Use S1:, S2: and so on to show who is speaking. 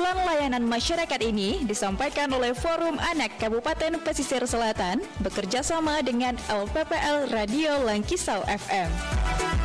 S1: Keberhasilan layanan masyarakat ini disampaikan oleh Forum Anak Kabupaten Pesisir Selatan bekerja sama dengan LPPL Radio Langkisau FM.